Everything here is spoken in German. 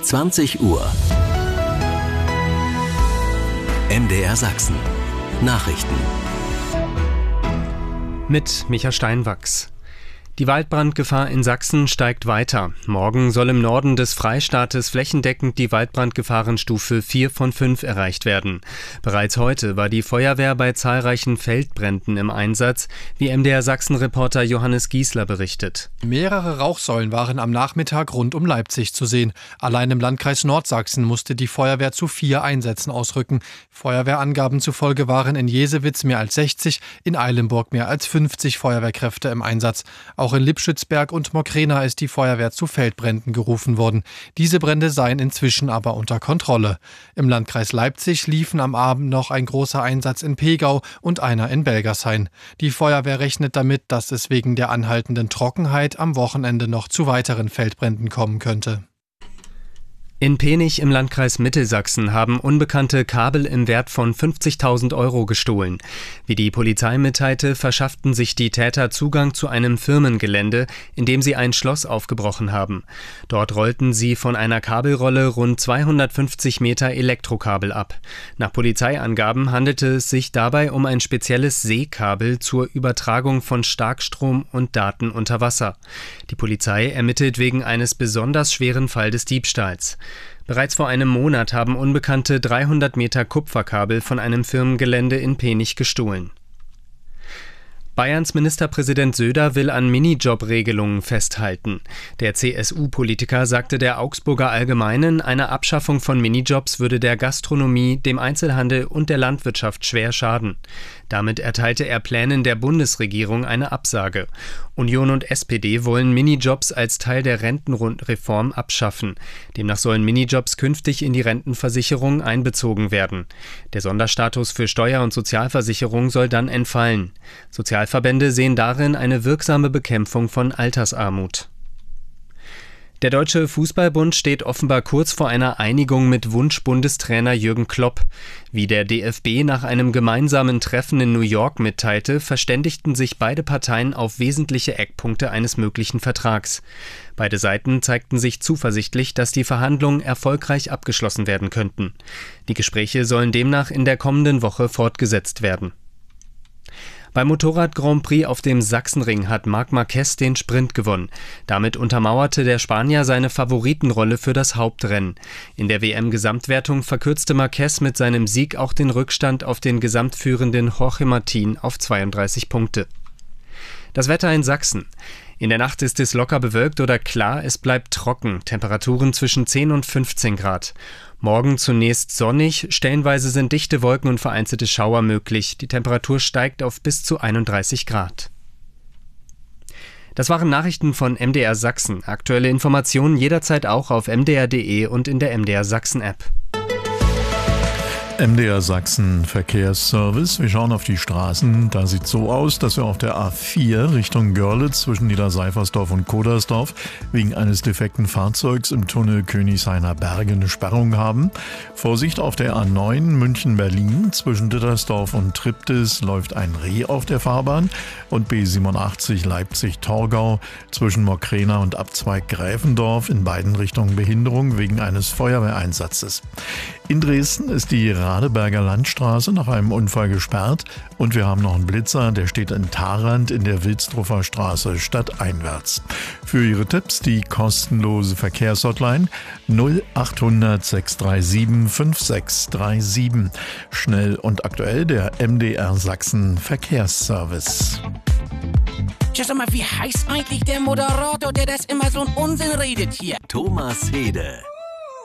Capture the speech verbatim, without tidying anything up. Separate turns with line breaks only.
zwanzig Uhr. M D R Sachsen. Nachrichten.
Mit Micha Steinwachs. Die Waldbrandgefahr in Sachsen steigt weiter. Morgen soll im Norden des Freistaates flächendeckend die Waldbrandgefahrenstufe vier von fünf erreicht werden. Bereits heute war die Feuerwehr bei zahlreichen Feldbränden im Einsatz, wie M D R Sachsen-Reporter Johannes Giesler berichtet.
Mehrere Rauchsäulen waren am Nachmittag rund um Leipzig zu sehen. Allein im Landkreis Nordsachsen musste die Feuerwehr zu vier Einsätzen ausrücken. Feuerwehrangaben zufolge waren in Jesewitz mehr als sechzig, in Eilenburg mehr als fünfzig Feuerwehrkräfte im Einsatz. Auch in Lipschützberg und Mockrena ist die Feuerwehr zu Feldbränden gerufen worden. Diese Brände seien inzwischen aber unter Kontrolle. Im Landkreis Leipzig liefen am Abend noch ein großer Einsatz in Pegau und einer in Belgershain. Die Feuerwehr rechnet damit, dass es wegen der anhaltenden Trockenheit am Wochenende noch zu weiteren Feldbränden kommen könnte.
In Penich im Landkreis Mittelsachsen haben Unbekannte Kabel im Wert von fünfzigtausend Euro gestohlen. Wie die Polizei mitteilte, verschafften sich die Täter Zugang zu einem Firmengelände, in dem sie ein Schloss aufgebrochen haben. Dort rollten sie von einer Kabelrolle rund zweihundertfünfzig Meter Elektrokabel ab. Nach Polizeiangaben handelte es sich dabei um ein spezielles Seekabel zur Übertragung von Starkstrom und Daten unter Wasser. Die Polizei ermittelt wegen eines besonders schweren Falls des Diebstahls. Bereits vor einem Monat haben Unbekannte dreihundert Meter Kupferkabel von einem Firmengelände in Penich gestohlen. Bayerns Ministerpräsident Söder will an Minijob-Regelungen festhalten. Der C S U-Politiker sagte der Augsburger Allgemeinen, eine Abschaffung von Minijobs würde der Gastronomie, dem Einzelhandel und der Landwirtschaft schwer schaden. Damit erteilte er Plänen der Bundesregierung eine Absage. Union und S P D wollen Minijobs als Teil der Rentenreform abschaffen. Demnach sollen Minijobs künftig in die Rentenversicherung einbezogen werden. Der Sonderstatus für Steuer- und Sozialversicherung soll dann entfallen. Sozialverbände sehen darin eine wirksame Bekämpfung von Altersarmut. Der Deutsche Fußballbund steht offenbar kurz vor einer Einigung mit Wunsch-Bundestrainer Jürgen Klopp. Wie der D F B nach einem gemeinsamen Treffen in New York mitteilte, verständigten sich beide Parteien auf wesentliche Eckpunkte eines möglichen Vertrags. Beide Seiten zeigten sich zuversichtlich, dass die Verhandlungen erfolgreich abgeschlossen werden könnten. Die Gespräche sollen demnach in der kommenden Woche fortgesetzt werden. Beim Motorrad-Grand Prix auf dem Sachsenring hat Marc Marquez den Sprint gewonnen. Damit untermauerte der Spanier seine Favoritenrolle für das Hauptrennen. In der W M-Gesamtwertung verkürzte Marquez mit seinem Sieg auch den Rückstand auf den gesamtführenden Jorge Martin auf zweiunddreißig Punkte. Das Wetter in Sachsen. In der Nacht ist es locker bewölkt oder klar, es bleibt trocken. Temperaturen zwischen zehn und fünfzehn Grad. Morgen zunächst sonnig, stellenweise sind dichte Wolken und vereinzelte Schauer möglich. Die Temperatur steigt auf bis zu einunddreißig Grad. Das waren Nachrichten von M D R Sachsen. Aktuelle Informationen jederzeit auch auf m d r punkt d e und in der M D R Sachsen App.
M D R Sachsen Verkehrsservice. Wir schauen auf die Straßen. Da sieht so aus, dass wir auf der A vier Richtung Görlitz zwischen Niederseifersdorf und Kodersdorf wegen eines defekten Fahrzeugs im Tunnel Königshainer Berge eine Sperrung haben. Vorsicht auf der A neun München-Berlin zwischen Dittersdorf und Triptis läuft ein Reh auf der Fahrbahn und B siebenundachtzig Leipzig-Torgau zwischen Mockrena und Abzweig Gräfendorf in beiden Richtungen Behinderung wegen eines Feuerwehreinsatzes. In Dresden ist die Radeberger Landstraße nach einem Unfall gesperrt und wir haben noch einen Blitzer, der steht in Tharandt in der Wilsdruffer Straße stadteinwärts. Für Ihre Tipps die kostenlose Verkehrshotline null achthundert sechs drei sieben fünf sechs drei sieben. Schnell und aktuell der M D R Sachsen Verkehrsservice.
Ja, sag mal, wie heißt eigentlich der Moderator, der das immer so einen Unsinn redet hier?
Thomas Hede.